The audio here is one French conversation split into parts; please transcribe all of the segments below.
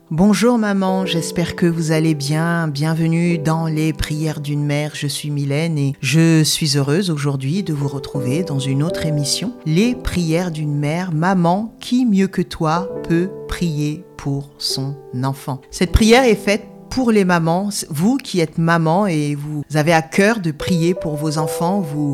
Bonjour maman, j'espère que vous allez bien. Bienvenue dans les prières d'une mère. Je suis Mylène et je suis heureuse aujourd'hui de vous retrouver dans une autre émission. Les prières d'une mère. Maman, qui mieux que toi peut prier pour son enfant? Cette prière est faite pour les mamans, vous qui êtes maman et vous avez à cœur de prier pour vos enfants, vous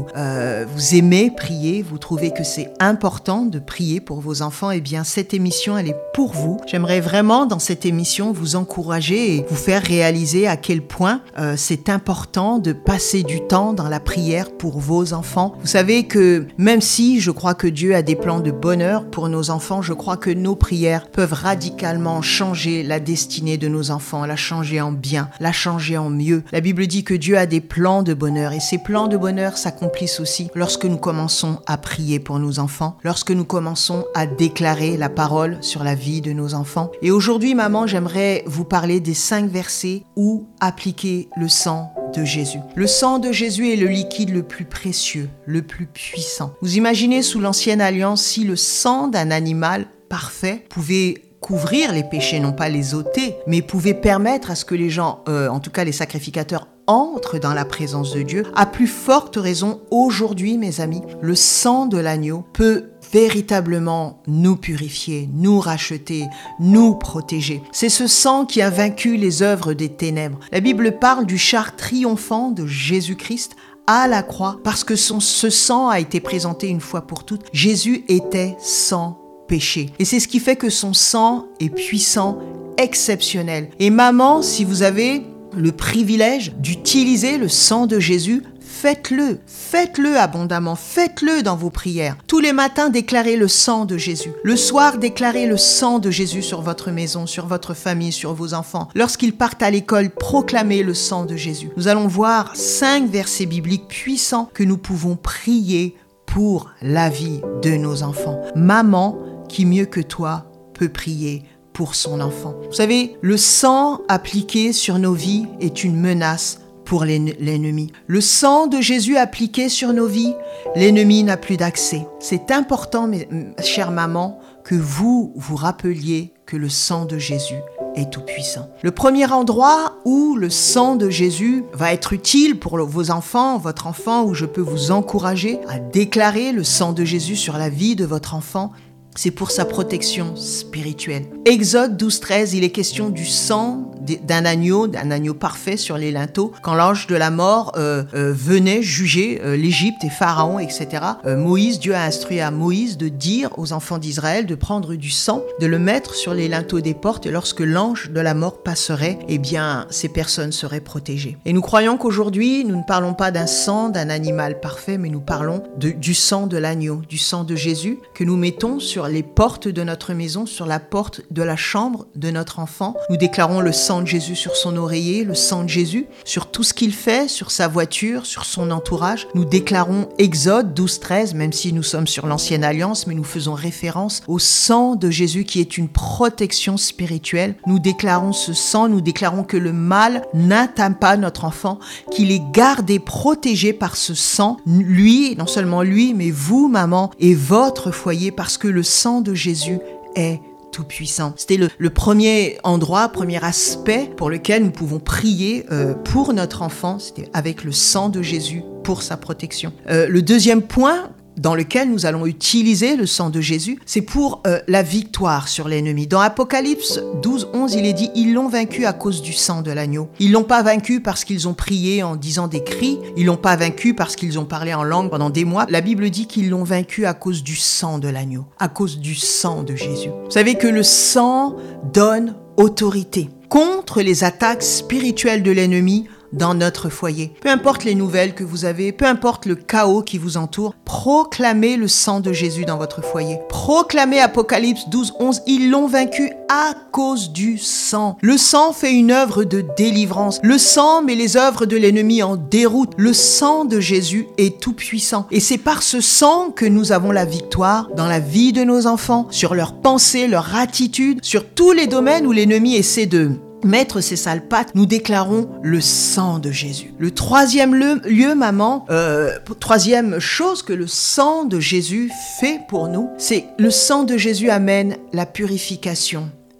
aimez prier, vous trouvez que c'est important de prier pour vos enfants, eh bien cette émission elle est pour vous. J'aimerais vraiment dans cette émission vous encourager et vous faire réaliser à quel point c'est important de passer du temps dans la prière pour vos enfants. Vous savez que même si je crois que Dieu a des plans de bonheur pour nos enfants, je crois que nos prières peuvent radicalement changer la destinée de nos enfants, la changer en bien, la changer en mieux. La Bible dit que Dieu a des plans de bonheur et ces plans de bonheur s'accomplissent aussi lorsque nous commençons à prier pour nos enfants, lorsque nous commençons à déclarer la parole sur la vie de nos enfants. Et aujourd'hui, maman, j'aimerais vous parler des 5 versets où appliquer le sang de Jésus. Le sang de Jésus est le liquide le plus précieux, le plus puissant. Vous imaginez sous l'ancienne alliance si le sang d'un animal parfait pouvait couvrir les péchés, non pas les ôter, mais pouvait permettre à ce que les gens, en tout cas les sacrificateurs, entrent dans la présence de Dieu. À plus forte raison, aujourd'hui, mes amis, le sang de l'agneau peut véritablement nous purifier, nous racheter, nous protéger. C'est ce sang qui a vaincu les œuvres des ténèbres. La Bible parle du char triomphant de Jésus-Christ à la croix, parce que ce sang a été présenté une fois pour toutes. Jésus était sans péché. Et c'est ce qui fait que son sang est puissant, exceptionnel. Et maman, si vous avez le privilège d'utiliser le sang de Jésus, faites-le. Faites-le abondamment. Faites-le dans vos prières. Tous les matins, déclarez le sang de Jésus. Le soir, déclarez le sang de Jésus sur votre maison, sur votre famille, sur vos enfants. Lorsqu'ils partent à l'école, proclamez le sang de Jésus. Nous allons voir 5 versets bibliques puissants que nous pouvons prier pour la vie de nos enfants. Maman, qui mieux que toi peut prier pour son enfant. Vous savez, le sang appliqué sur nos vies est une menace pour l'ennemi. Le sang de Jésus appliqué sur nos vies, l'ennemi n'a plus d'accès. C'est important, chère maman, que vous vous rappeliez que le sang de Jésus est tout puissant. Le premier endroit où le sang de Jésus va être utile pour vos enfants, votre enfant, où je peux vous encourager à déclarer le sang de Jésus sur la vie de votre enfant, c'est pour sa protection spirituelle. Exode 12-13, il est question du sang d'un agneau parfait sur les linteaux. Quand l'ange de la mort venait juger l'Égypte et Pharaon, etc., Dieu a instruit à Moïse de dire aux enfants d'Israël de prendre du sang, de le mettre sur les linteaux des portes, et lorsque l'ange de la mort passerait, eh bien, ces personnes seraient protégées. Et nous croyons qu'aujourd'hui, nous ne parlons pas d'un sang d'un animal parfait, mais nous parlons du sang de l'agneau, du sang de Jésus que nous mettons sur les portes de notre maison, sur la porte de la chambre de notre enfant. Nous déclarons le sang de Jésus sur son oreiller, le sang de Jésus sur tout ce qu'il fait, sur sa voiture, sur son entourage. Nous déclarons Exode 12-13, même si nous sommes sur l'ancienne alliance, mais nous faisons référence au sang de Jésus qui est une protection spirituelle. Nous déclarons ce sang, nous déclarons que le mal n'atteint pas notre enfant, qu'il est gardé, protégé par ce sang. Lui, non seulement lui, mais vous, maman, et votre foyer, parce que le sang de Jésus est tout puissant. C'était le premier endroit, premier aspect pour lequel nous pouvons prier pour notre enfant, c'était avec le sang de Jésus pour sa protection. Le deuxième point dans lequel nous allons utiliser le sang de Jésus, c'est pour la victoire sur l'ennemi. Dans Apocalypse 12-11, il est dit « Ils l'ont vaincu à cause du sang de l'agneau. Ils l'ont pas vaincu parce qu'ils ont prié en disant des cris. Ils l'ont pas vaincu parce qu'ils ont parlé en langue pendant des mois. La Bible dit qu'ils l'ont vaincu à cause du sang de l'agneau, à cause du sang de Jésus. » Vous savez que le sang donne autorité contre les attaques spirituelles de l'ennemi dans notre foyer. Peu importe les nouvelles que vous avez, peu importe le chaos qui vous entoure, proclamez le sang de Jésus dans votre foyer. Proclamez Apocalypse 12-11, ils l'ont vaincu à cause du sang. Le sang fait une œuvre de délivrance. Le sang met les œuvres de l'ennemi en déroute. Le sang de Jésus est tout puissant. Et c'est par ce sang que nous avons la victoire dans la vie de nos enfants, sur leurs pensées, leur attitude, sur tous les domaines où l'ennemi essaie de mettre ses sales pattes, nous déclarons le sang de Jésus. Le troisième lieu, maman, troisième chose que le sang de Jésus fait pour nous, c'est le sang de Jésus amène la purification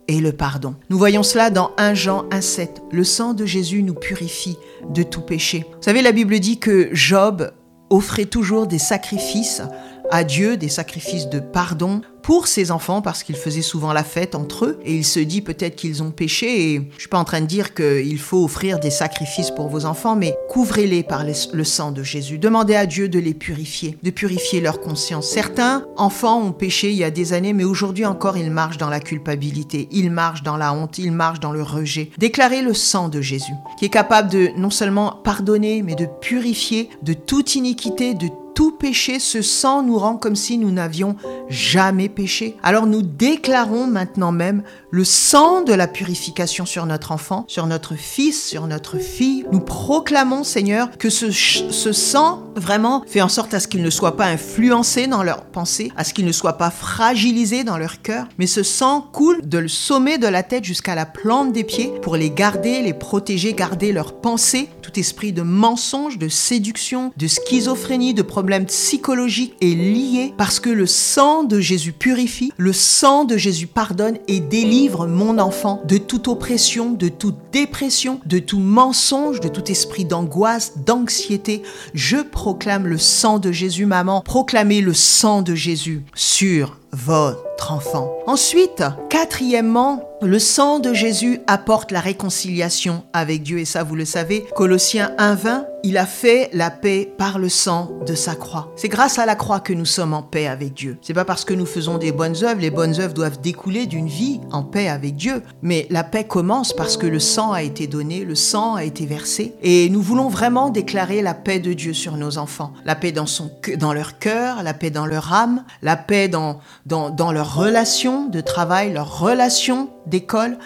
et le pardon. Nous voyons cela dans 1 Jean 1,7. Le sang de Jésus nous purifie de tout péché. Vous savez, la Bible dit que Job offrait toujours des sacrifices à Dieu, des sacrifices de pardon pour ses enfants parce qu'ils faisaient souvent la fête entre eux et il se dit peut-être qu'ils ont péché et je suis pas en train de dire qu'il faut offrir des sacrifices pour vos enfants mais couvrez-les par le sang de Jésus. Demandez à Dieu de les purifier, de purifier leur conscience. Certains enfants ont péché il y a des années mais aujourd'hui encore ils marchent dans la culpabilité, ils marchent dans la honte, ils marchent dans le rejet. Déclarez le sang de Jésus qui est capable de non seulement pardonner mais de purifier de toute iniquité, de tout péché. Ce sang nous rend comme si nous n'avions jamais péché. Alors nous déclarons maintenant même le sang de la purification sur notre enfant, sur notre fils, sur notre fille. Nous proclamons, Seigneur, que ce sang vraiment fait en sorte à ce qu'il ne soit pas influencé dans leurs pensées, à ce qu'il ne soit pas fragilisé dans leur cœur, mais ce sang coule de le sommet de la tête jusqu'à la plante des pieds pour les garder, les protéger, garder leurs pensées. Tout esprit de mensonge, de séduction, de schizophrénie, de problèmes psychologiques est lié parce que le sang de Jésus purifie, le sang de Jésus pardonne et délivre mon enfant de toute oppression, de toute dépression, de tout mensonge, de tout esprit d'angoisse, d'anxiété. Je proclame le sang de Jésus, maman. Proclamez le sang de Jésus sur votre enfant. Ensuite, quatrièmement, le sang de Jésus apporte la réconciliation avec Dieu. Et ça, vous le savez, Colossiens 1,20, il a fait la paix par le sang de sa croix. C'est grâce à la croix que nous sommes en paix avec Dieu. C'est pas parce que nous faisons des bonnes œuvres, les bonnes œuvres doivent découler d'une vie en paix avec Dieu. Mais la paix commence parce que le sang a été donné, le sang a été versé. Et nous voulons vraiment déclarer la paix de Dieu sur nos enfants. La paix dans leur cœur, la paix dans leur âme, la paix dans leurs relations de travail, leurs relations d'école,